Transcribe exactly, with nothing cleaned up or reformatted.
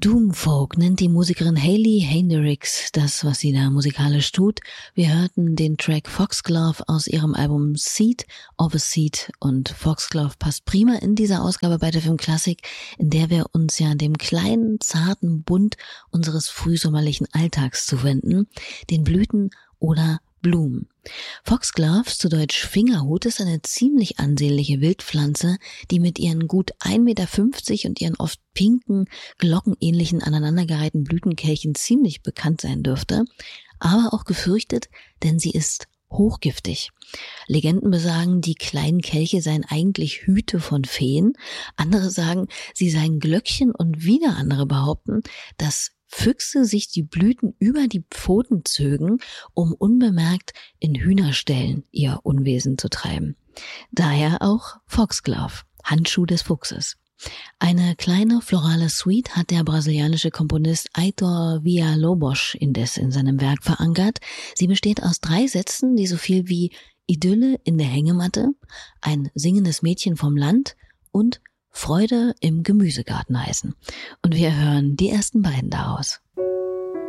Doomfolk nennt die Musikerin Hayley Hendricks das, was sie da musikalisch tut. Wir hörten den Track Foxglove aus ihrem Album Seed of a Seed und Foxglove passt prima in dieser Ausgabe bei der Filmklassik, in der wir uns ja dem kleinen, zarten Bund unseres frühsommerlichen Alltags zuwenden, den Blüten oder Blumen. Foxgloves, zu Deutsch Fingerhut, ist eine ziemlich ansehnliche Wildpflanze, die mit ihren gut ein Meter fünfzig und ihren oft pinken, glockenähnlichen, aneinandergereihten Blütenkelchen ziemlich bekannt sein dürfte, aber auch gefürchtet, denn sie ist hochgiftig. Legenden besagen, die kleinen Kelche seien eigentlich Hüte von Feen, andere sagen, sie seien Glöckchen und wieder andere behaupten, dass Füchse sich die Blüten über die Pfoten zögen, um unbemerkt in Hühnerställen ihr Unwesen zu treiben. Daher auch Foxglove, Handschuh des Fuchses. Eine kleine florale Suite hat der brasilianische Komponist Heitor Villa-Lobos indes in seinem Werk verankert. Sie besteht aus drei Sätzen, die so viel wie Idylle in der Hängematte, ein singendes Mädchen vom Land und Freude im Gemüsegarten heißen. Und wir hören die ersten beiden daraus.